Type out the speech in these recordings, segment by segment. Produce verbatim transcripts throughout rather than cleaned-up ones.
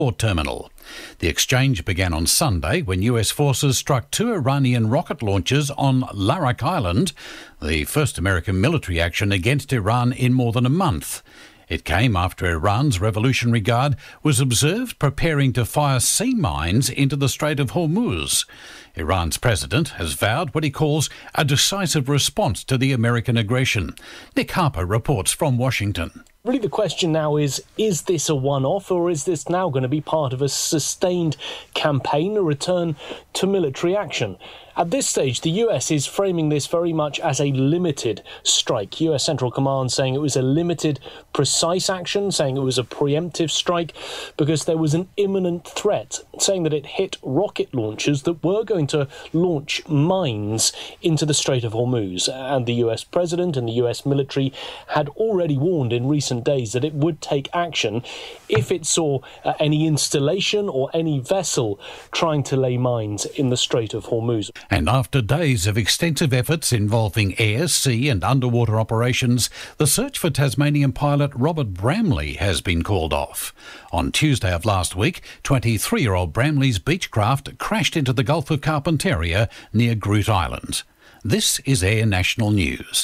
port terminal. The exchange began on Sunday when U S forces struck two Iranian rocket launchers on Larak Island, the first American military action against Iran in more than a month. It came after Iran's Revolutionary Guard was observed preparing to fire sea mines into the Strait of Hormuz. Iran's president has vowed what he calls a decisive response to the American aggression. Nick Harper reports from Washington. Really, the question now is, is this a one-off, or is this now going to be part of a sustained campaign, a return to military action? At this stage, the U S is framing this very much as a limited strike. U S Central Command saying it was a limited, precise action, saying it was a preemptive strike because there was an imminent threat, saying that it hit rocket launchers that were going to launch mines into the Strait of Hormuz. And the U S president and the U S military had already warned in recent days that it would take action if it saw uh, any installation or any vessel trying to lay mines in the Strait of Hormuz. And after days of extensive efforts involving air, sea and underwater operations, the search for Tasmanian pilot Robert Bramley has been called off. On Tuesday of last week, twenty-three-year-old Bramley's Beechcraft crashed into the Gulf of Carpentaria near Groote Eylandt. This is Air National News.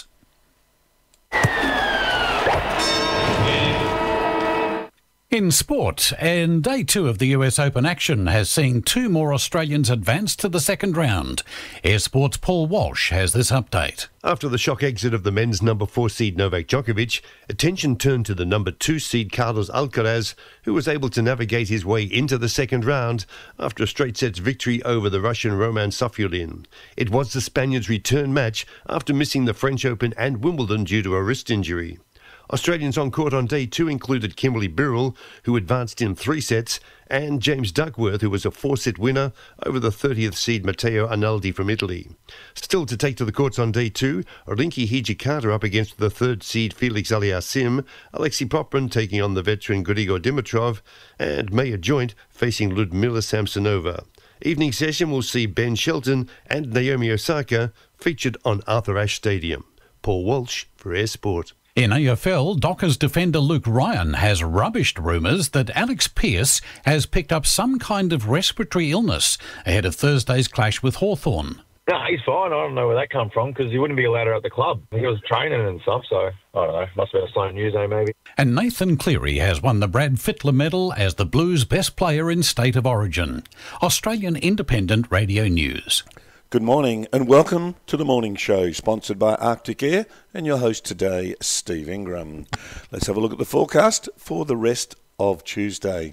In sport, and day two of the U S Open action has seen two more Australians advance to the second round. Air Sport's Paul Walsh has this update. After the shock exit of the men's number four seed Novak Djokovic, attention turned to the number two seed Carlos Alcaraz, who was able to navigate his way into the second round after a straight sets victory over the Russian Roman Safyulin. It was the Spaniard's return match after missing the French Open and Wimbledon due to a wrist injury. Australians on court on day two included Kimberly Birrell, who advanced in three sets, and James Duckworth, who was a four-set winner over the thirtieth seed Matteo Arnaldi from Italy. Still to take to the courts on day two, Rinky Hijikata up against the third seed Felix Aliassime, Alexei Poprin taking on the veteran Grigor Dimitrov, and Maya Joint facing Ludmila Samsonova. Evening session will see Ben Shelton and Naomi Osaka featured on Arthur Ashe Stadium. Paul Walsh for Air Sport. In A F L, Dockers defender Luke Ryan has rubbished rumours that Alex Pearce has picked up some kind of respiratory illness ahead of Thursday's clash with Hawthorn. No, he's fine. I don't know where that come from because he wouldn't be allowed out at the club. He was training and stuff, so I don't know. Must have been a slow news day maybe. And Nathan Cleary has won the Brad Fittler Medal as the Blues' best player in State of Origin. Australian Independent Radio News. Good morning and welcome to the morning show, sponsored by Arctic Air and your host today, Steve Ingram. Let's have a look at the forecast for the rest of Tuesday.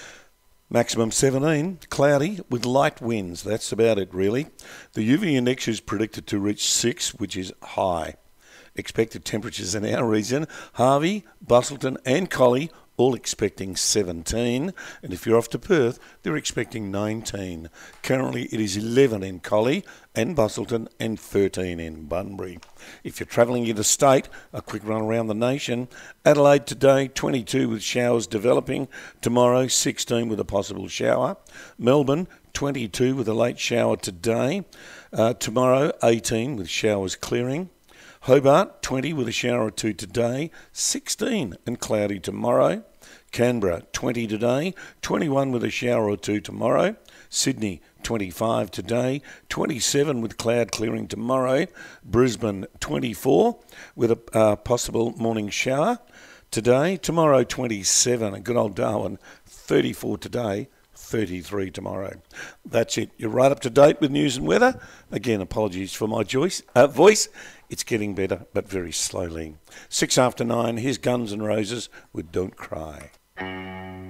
Maximum seventeen, cloudy with light winds. That's about it really. The U V index is predicted to reach six, which is high. Expected temperatures in our region, Harvey, Busselton and Collie all expecting seventeen, and if you're off to Perth, they're expecting nineteen. Currently it is eleven in Collie and Busselton and thirteen in Bunbury. If you're travelling interstate, a quick run around the nation. Adelaide today, twenty-two with showers developing. Tomorrow, sixteen with a possible shower. Melbourne, twenty-two with a late shower today. Uh, tomorrow, eighteen with showers clearing. Hobart, twenty with a shower or two today, sixteen and cloudy tomorrow. Canberra, twenty today, twenty-one with a shower or two tomorrow. Sydney, twenty-five today, twenty-seven with cloud clearing tomorrow. Brisbane, twenty-four with a uh, possible morning shower today. Tomorrow, twenty-seven, and good old Darwin, thirty-four today, thirty-three tomorrow. That's it. You're right up to date with news and weather. Again, apologies for my voice. Uh, voice. It's getting better, but very slowly. Six after nine, here's Guns N' Roses with Don't Cry.